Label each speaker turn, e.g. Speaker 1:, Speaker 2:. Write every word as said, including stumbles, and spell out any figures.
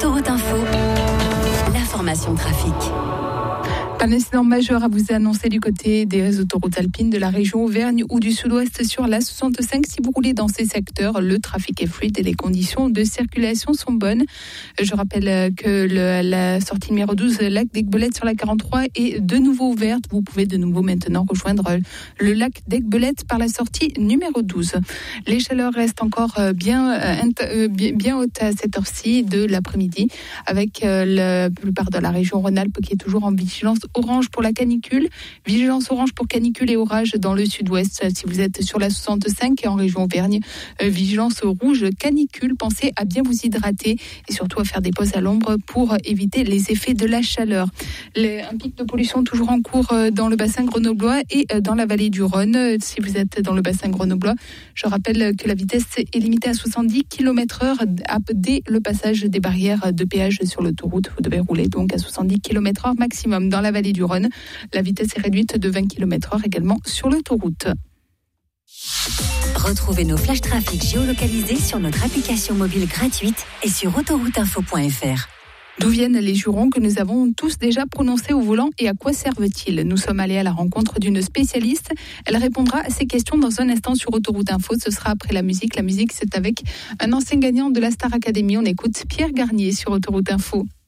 Speaker 1: Autoroute Info, l'information trafic.
Speaker 2: Un incident majeur à vous annoncer du côté des autoroutes alpines de la région Auvergne ou du sud-ouest sur la soixante-cinq. Si vous roulez dans ces secteurs, le trafic est fluide et les conditions de circulation sont bonnes. Je rappelle que le, la sortie numéro douze, lac d'Aiguebelette sur la quarante-trois, est de nouveau ouverte. Vous pouvez de nouveau maintenant rejoindre le lac d'Aiguebelette par la sortie numéro douze. Les chaleurs restent encore bien, bien hautes à cette heure-ci de l'après-midi, avec la plupart de la région Rhône-Alpes qui est toujours en vigilance orange pour la canicule, vigilance orange pour canicule et orage dans le sud-ouest. Si vous êtes sur la soixante-cinq et en région Auvergne, euh, vigilance rouge canicule. Pensez à bien vous hydrater et surtout à faire des pauses à l'ombre pour éviter les effets de la chaleur. Les, un pic de pollution toujours en cours euh, dans le bassin grenoblois et euh, dans la vallée du Rhône. Si vous êtes dans le bassin grenoblois, je rappelle que la vitesse est limitée à soixante-dix kilomètres heure dès le passage des barrières de péage sur l'autoroute. Vous devez rouler donc à soixante-dix kilomètres heure maximum dans la vallée du Rhône. La vitesse est réduite de vingt kilomètres heure également sur l'autoroute.
Speaker 1: Retrouvez nos flash trafic géolocalisés sur notre application mobile gratuite et sur autoroute info point f r.
Speaker 2: D'où viennent les jurons que nous avons tous déjà prononcés au volant et à quoi servent-ils ? Nous sommes allés à la rencontre d'une spécialiste. Elle répondra à ces questions dans un instant sur Autoroute Info. Ce sera après la musique. La musique, c'est avec un ancien gagnant de la Star Academy. On écoute Pierre Garnier sur Autoroute Info.